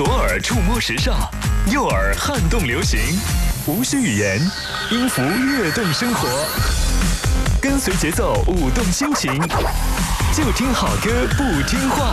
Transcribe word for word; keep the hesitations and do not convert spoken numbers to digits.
左耳触摸时尚，右耳撼动流行，无需语言，音符跃动生活。跟随节奏，舞动心情，就听好歌不听话。